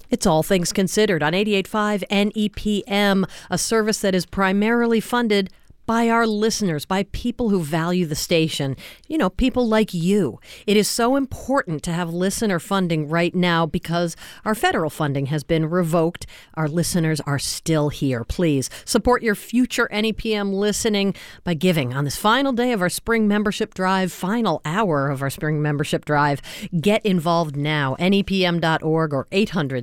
It's All Things Considered on 88.5 NEPM, a service that is primarily funded by our listeners, by people who value the station, people like you. It is so important to have listener funding right now because our federal funding has been revoked. Our listeners are still here. Please support your future NEPM listening by giving on this final day of our spring membership drive, final hour of our spring membership drive. Get involved now, nepm.org or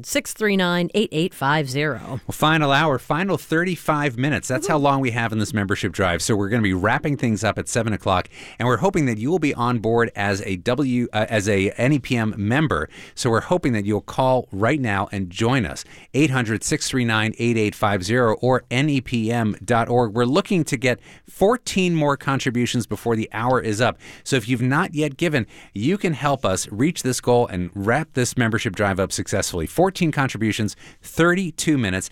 800-639-8850. Well, final hour, final 35 minutes. That's how long we have in this membership drive. So we're going to be wrapping things up at 7 o'clock, and we're hoping that you will be on board as a NEPM member. So we're hoping that you'll call right now and join us, 800-639-8850 or nepm.org. We're looking to get 14 more contributions before the hour is up. So if you've not yet given, you can help us reach this goal and wrap this membership drive up successfully. 14 contributions, 32 minutes,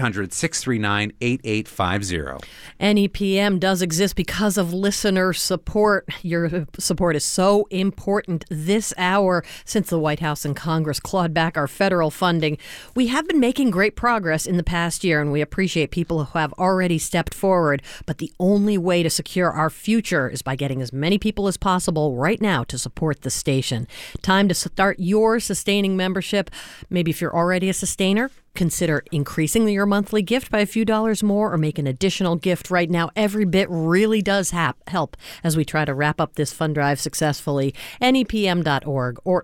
800-639-8850. NEPM does exist because of listener support. Your support is so important this hour. Since the White House and Congress clawed back our federal funding, we have been making great progress in the past year, and we appreciate people who have already stepped forward. But the only way to secure our future is by getting as many people as possible right now to support the station. Time to start your sustaining membership. Maybe if you're already a sustainer, consider increasing your monthly gift by a few dollars more or make an additional gift right now. Every bit really does help as we try to wrap up this fund drive successfully. NEPM.org or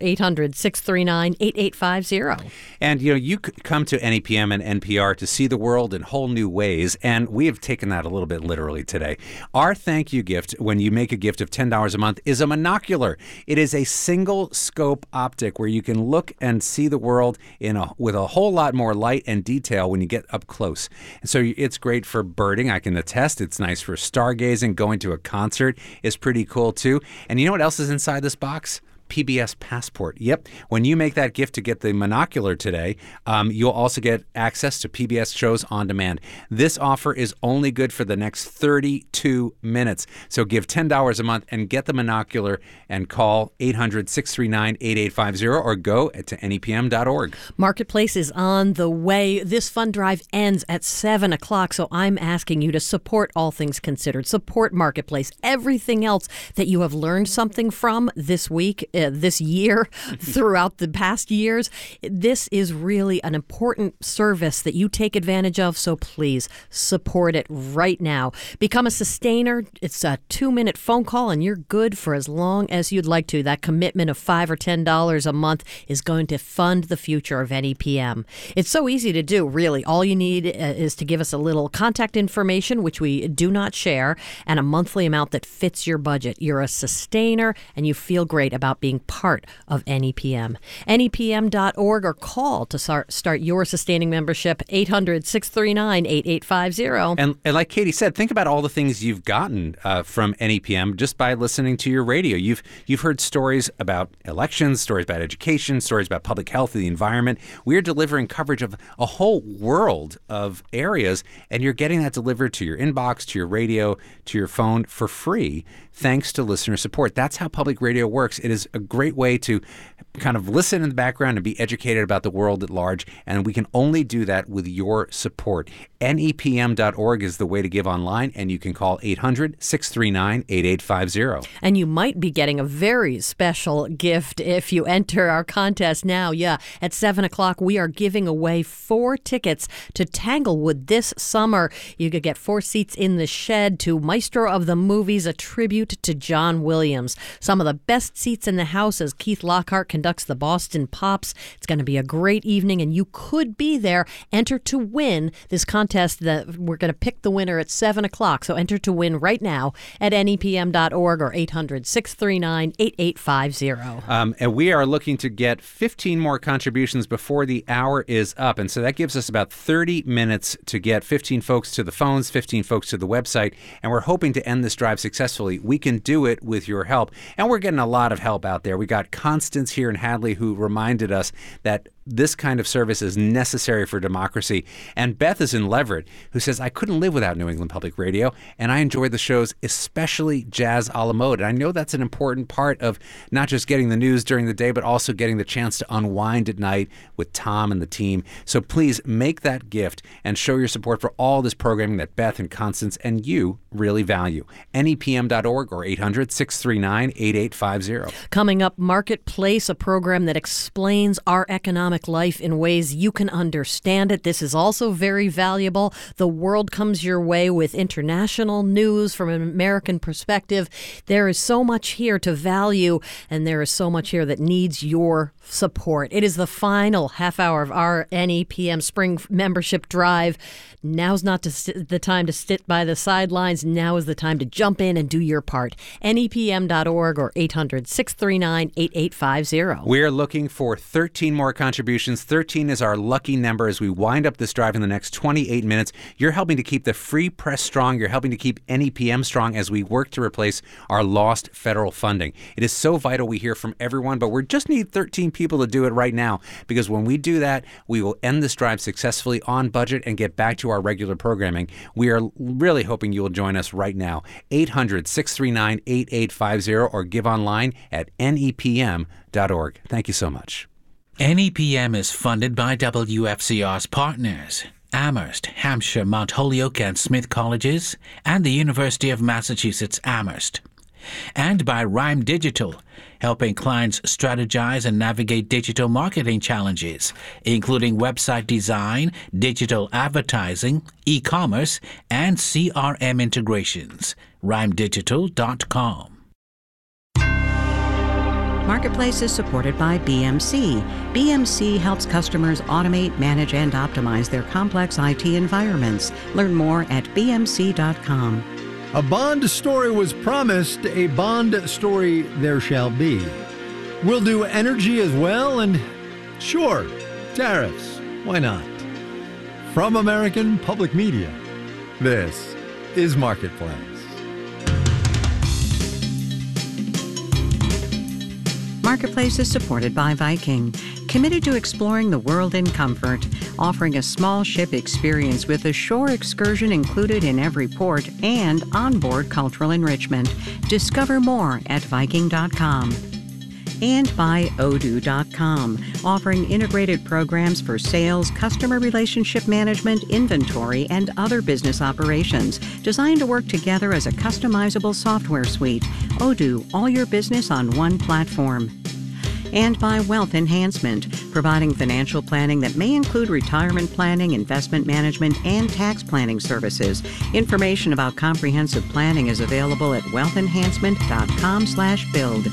800-639-8850. And, you come to NEPM and NPR to see the world in whole new ways, and we have taken that a little bit literally today. Our thank you gift, when you make a gift of $10 a month, is a monocular. It is a single scope optic where you can look and see the world with a whole lot more light and detail when you get up close. And so it's great for birding. I can attest. It's nice for stargazing. Going to a concert is pretty cool too. And you know what else is inside this box? PBS Passport. Yep. When you make that gift to get the monocular today, you'll also get access to PBS shows on demand. This offer is only good for the next 32 minutes. So give $10 a month and get the monocular and call 800-639-8850 or go to nepm.org. Marketplace is on the way. This fund drive ends at 7 o'clock, so I'm asking you to support All Things Considered, support Marketplace, everything else that you have learned something from this week, this year, throughout the past years. This is really an important service that you take advantage of, so please support it right now. Become a sustainer. It's a 2-minute phone call, and you're good for as long as you'd like to. That commitment of $5 or $10 a month is going to fund the future of NEPM. It's so easy to do, really. All you need is to give us a little contact information, which we do not share, and a monthly amount that fits your budget. You're a sustainer, and you feel great about being part of NEPM. NEPM.org or call to start your sustaining membership, 800-639-8850. And like Katie said, think about all the things you've gotten from NEPM just by listening to your radio. You've heard stories about elections, stories about education, stories about public health and the environment. We're delivering coverage of a whole world of areas, and you're getting that delivered to your inbox, to your radio, to your phone for free, thanks to listener support. That's how public radio works. It is a great way to kind of listen in the background and be educated about the world at large, and we can only do that with your support. NEPM.org is the way to give online, and you can call 800-639-8850. And you might be getting a very special gift if you enter our contest now. Yeah, at 7 o'clock, we are giving away 4 tickets to Tanglewood this summer. You could get 4 seats in the shed to Maestro of the Movies, a tribute to John Williams. Some of the best seats in the house as Keith Lockhart conducts the Boston Pops. It's going to be a great evening, and you could be there. Enter to win this contest that we're going to pick the winner at 7 o'clock. So enter to win right now at nepm.org or 800-639-8850. And we are looking to get 15 more contributions before the hour is up. And so that gives us about 30 minutes to get 15 folks to the phones, 15 folks to the website. And we're hoping to end this drive successfully. we can do it with your help. And we're getting a lot of help out there. We got Constance here in Hadley who reminded us that this kind of service is necessary for democracy. And Beth is in Leverett, who says, I couldn't live without New England Public Radio, and I enjoy the shows, especially Jazz a la mode. And I know that's an important part of not just getting the news during the day, but also getting the chance to unwind at night with Tom and the team. So please make that gift and show your support for all this programming that Beth and Constance and you really value. NEPM.org or 800-639-8850. Coming up, Marketplace, a program that explains our economic life in ways you can understand it. This is also very valuable. The world comes your way with international news from an American perspective. There is so much here to value, and there is so much here that needs your support. It is the final half hour of our NEPM Spring Membership Drive. Now's not the time to sit by the sidelines. Now is the time to jump in and do your part. NEPM.org or 800-639-8850. We're looking for 13 more contributions. 13 is our lucky number as we wind up this drive in the next 28 minutes. You're helping to keep the free press strong. You're helping to keep NEPM strong as we work to replace our lost federal funding. It is so vital we hear from everyone, but we just need 13 people to do it right now, because when we do that, we will end this drive successfully on budget and get back to our regular programming. We are really hoping you will join us right now. 800-639-8850 or give online at NEPM.org. Thank you so much. NEPM is funded by WFCR's partners, Amherst, Hampshire, Mount Holyoke and Smith Colleges, and the University of Massachusetts Amherst. And by Rhyme Digital, helping clients strategize and navigate digital marketing challenges, including website design, digital advertising, e-commerce, and CRM integrations. RhymeDigital.com. Marketplace is supported by BMC. BMC helps customers automate, manage, and optimize their complex IT environments. Learn more at bmc.com. A Bond story was promised, a Bond story there shall be. We'll do energy as well, and sure, tariffs. Why not? From American Public Media, this is Marketplace. Marketplace is supported by Viking, committed to exploring the world in comfort, offering a small ship experience with a shore excursion included in every port and onboard cultural enrichment. Discover more at Viking.com. And by Odoo.com, offering integrated programs for sales, customer relationship management, inventory, and other business operations, designed to work together as a customizable software suite. Odoo, all your business on one platform. And by Wealth Enhancement, providing financial planning that may include retirement planning, investment management, and tax planning services. Information about comprehensive planning is available at wealthenhancement.com/build.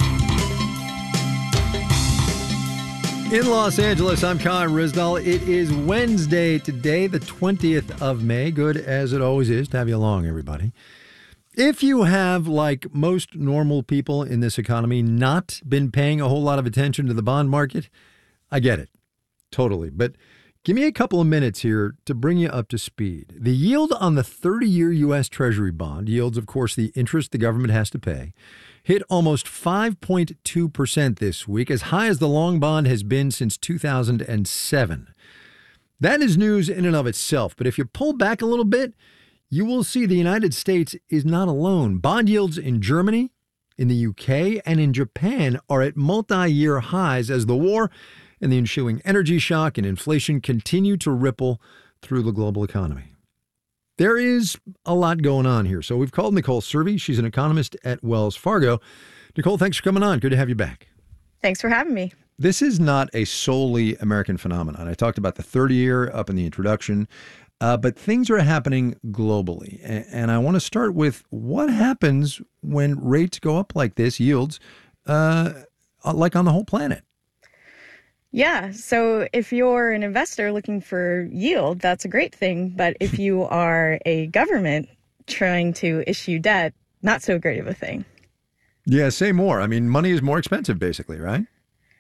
In Los Angeles, I'm Con Rizdal. It is Wednesday today, the 20th of May. Good as it always is to have you along, everybody. If you have, like most normal people in this economy, not been paying a whole lot of attention to the bond market, I get it. Totally. But give me a couple of minutes here to bring you up to speed. The yield on the 30-year U.S. Treasury bond, yields, of course, the interest the government has to pay, hit almost 5.2% this week, as high as the long bond has been since 2007. That is news in and of itself. But if you pull back a little bit, you will see the United States is not alone. Bond yields in Germany, in the UK, and in Japan are at multi-year highs as the war and the ensuing energy shock and inflation continue to ripple through the global economy. There is a lot going on here. So we've called Nicole Cervi. She's an economist at Wells Fargo. Nicole, thanks for coming on. Good to have you back. Thanks for having me. This is not a solely American phenomenon. I talked about the 30-year up in the introduction. But things are happening globally. And I want to start with what happens when rates go up like this, yields, like on the whole planet. Yeah. So if you're an investor looking for yield, that's a great thing. But if you are a government trying to issue debt, not so great of a thing. Yeah, say more. I mean, money is more expensive, basically, right?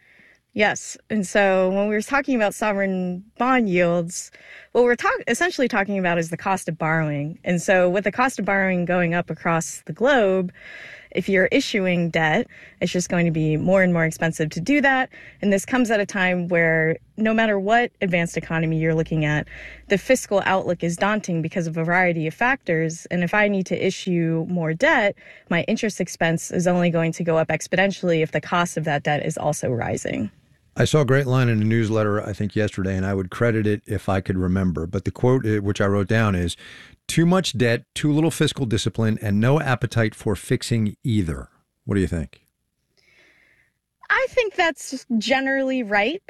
Yes. And so when we were talking about sovereign bond yields, what we're essentially talking about is the cost of borrowing. And so with the cost of borrowing going up across the globe, if you're issuing debt, it's just going to be more and more expensive to do that. And this comes at a time where no matter what advanced economy you're looking at, the fiscal outlook is daunting because of a variety of factors. And if I need to issue more debt, my interest expense is only going to go up exponentially if the cost of that debt is also rising. I saw a great line in a newsletter, I think yesterday, and I would credit it if I could remember. But the quote, which I wrote down, is too much debt, too little fiscal discipline, and no appetite for fixing either. What do you think? I think that's generally right.